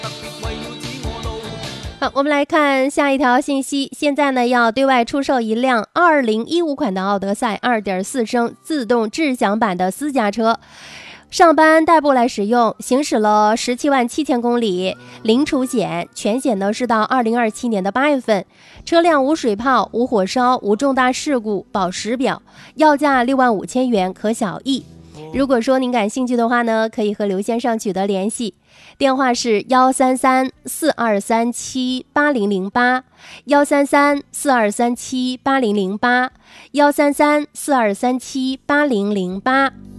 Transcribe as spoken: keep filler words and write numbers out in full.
好，我们来看下一条信息。现在呢，要对外出售一辆二零一五款的奥德赛 二点四 升自动智享版的私家车，上班代步来使用，行驶了十七万七千公里，零除险，全险呢是到二零二七年的八月份，车辆无水泡、无火烧、无重大事故，保时表，要价六万五千元，可小议。如果说您感兴趣的话呢，可以和刘先生取得联系，电话是幺三三四二三七八零零八，幺三三四二三七八零零八，幺三三四二三七八零零八。